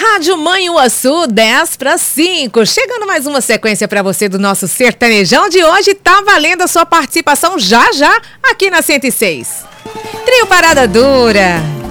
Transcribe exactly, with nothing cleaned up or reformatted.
Rádio Mãe Uaçu, dez para cinco. Chegando mais uma sequência para você do nosso sertanejão de hoje. Tá valendo a sua participação já já aqui na cento e seis. Trio Parada Dura.